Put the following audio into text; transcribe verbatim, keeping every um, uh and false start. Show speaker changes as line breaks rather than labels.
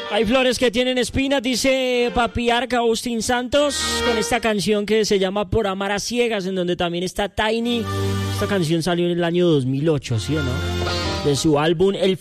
Hay flores que tienen espinas, dice Papiarca Agustín Santos, con esta canción que se llama Por Amar a Ciegas, en donde también está Tiny. Esta canción salió en el año dos mil ocho, ¿sí o no? De su álbum El